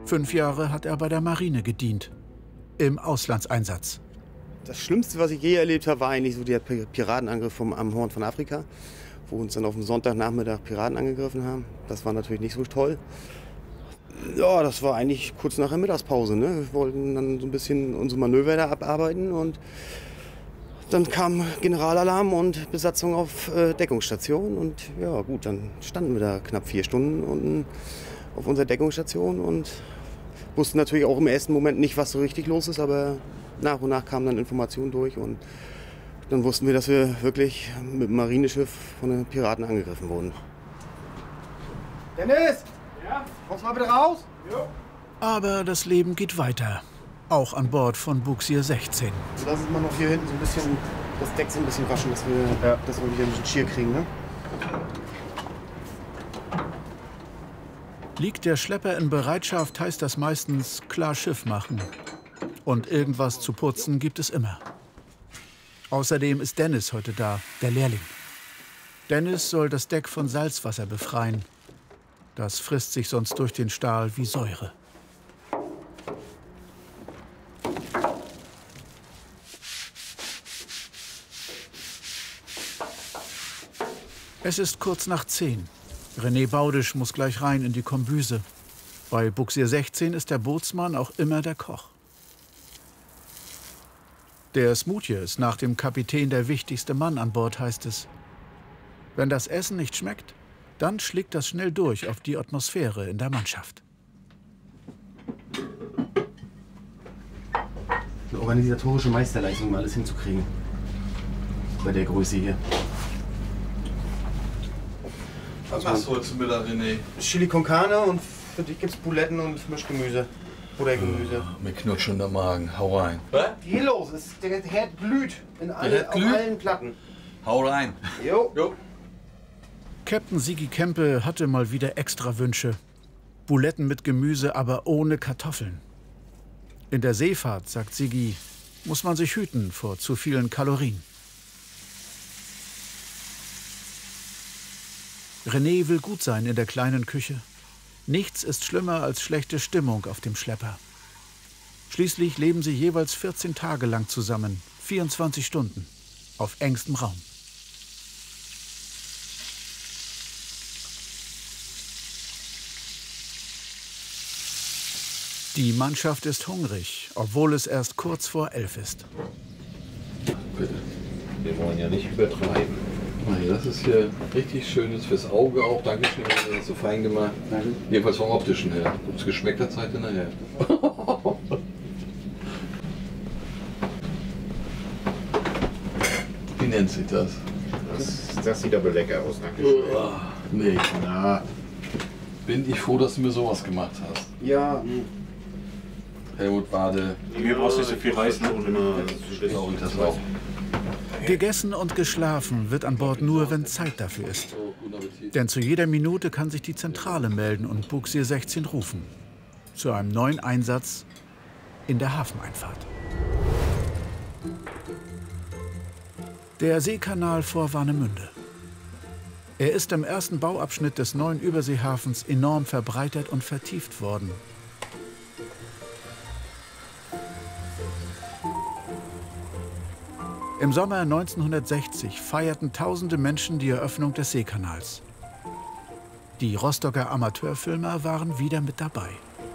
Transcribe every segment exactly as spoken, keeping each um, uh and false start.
Fünf Jahre hat er bei der Marine gedient, im Auslandseinsatz. Das Schlimmste, was ich je erlebt habe, war eigentlich so der Piratenangriff vom, am Horn von Afrika, wo uns dann auf dem Sonntagnachmittag Piraten angegriffen haben. Das war natürlich nicht so toll. Ja, das war eigentlich kurz nach der Mittagspause. Ne? Wir wollten dann so ein bisschen unsere Manöver da abarbeiten und dann kam Generalalarm und Besatzung auf äh, Deckungsstation. Und ja gut, dann standen wir da knapp vier Stunden unten auf unserer Deckungsstation und wussten natürlich auch im ersten Moment nicht, was so richtig los ist, aber nach und nach kamen dann Informationen durch und dann wussten wir, dass wir wirklich mit dem Marineschiff von den Piraten angegriffen wurden. Dennis! Ja? Kommst mal bitte raus? Jo. Aber das Leben geht weiter, auch an Bord von Bugsier sechzehn. So, lass uns mal noch hier hinten so ein bisschen das Deck so ein bisschen waschen, dass wir, ja. dass wir wieder ein bisschen Schier kriegen. Ne? Liegt der Schlepper in Bereitschaft, heißt das meistens klar Schiff machen. Und irgendwas zu putzen gibt es immer. Außerdem ist Dennis heute da, der Lehrling. Dennis soll das Deck von Salzwasser befreien. Das frisst sich sonst durch den Stahl wie Säure. Es ist kurz nach zehn. René Baudisch muss gleich rein in die Kombüse. Bei Bugsier sechzehn ist der Bootsmann auch immer der Koch. Der Smoothie ist nach dem Kapitän der wichtigste Mann an Bord, heißt es. Wenn das Essen nicht schmeckt, dann schlägt das schnell durch auf die Atmosphäre in der Mannschaft. Eine organisatorische Meisterleistung, um alles hinzukriegen. Bei der Größe hier. Was machst du heute zum Mittag, René? Chili con Carne und für dich gibt's Buletten und Mischgemüse. Oder Gemüse. Oh, mir knutscht der Magen. Hau rein. Was? Geh los, es, der Herd glüht. In alle, Herd glüht? Auf allen Platten. Hau rein. Jo. Jo. Captain Sigi Kempe hatte mal wieder extra Wünsche. Buletten mit Gemüse, aber ohne Kartoffeln. In der Seefahrt, sagt Sigi, muss man sich hüten vor zu vielen Kalorien. René will gut sein in der kleinen Küche. Nichts ist schlimmer als schlechte Stimmung auf dem Schlepper. Schließlich leben sie jeweils vierzehn Tage lang zusammen, vierundzwanzig Stunden, auf engstem Raum. Die Mannschaft ist hungrig, obwohl es erst kurz vor elf ist. Bitte. Wir wollen ja nicht übertreiben. Das ist hier richtig schönes fürs Auge auch. Dankeschön, das ist so fein gemacht. Danke. Jedenfalls vom optischen her. Ob es geschmeckt hat, zeigt ihr nachher. Wie nennt sich das? das? Das sieht aber lecker aus, Dankeschön. Oh, nee. Na, bin ich froh, dass du mir sowas gemacht hast. Ja. Helmut Bade. Mir brauchst du nicht so viel Reis, ne? Das auch das auch. Gegessen und geschlafen wird an Bord nur, wenn Zeit dafür ist. Denn zu jeder Minute kann sich die Zentrale melden und Bugsier sechzehn rufen. Zu einem neuen Einsatz in der Hafeneinfahrt. Der Seekanal vor Warnemünde. Er ist im ersten Bauabschnitt des neuen Überseehafens enorm verbreitert und vertieft worden. Im Sommer neunzehnhundertsechzig feierten tausende Menschen die Eröffnung des Seekanals. Die Rostocker Amateurfilmer waren wieder mit dabei.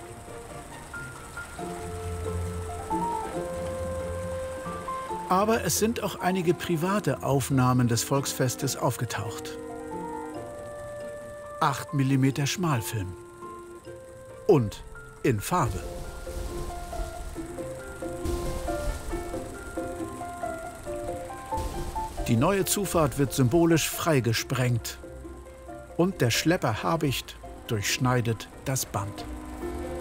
Aber es sind auch einige private Aufnahmen des Volksfestes aufgetaucht. acht Millimeter Schmalfilm. Und in Farbe. Die neue Zufahrt wird symbolisch freigesprengt. Und der Schlepper Habicht durchschneidet das Band.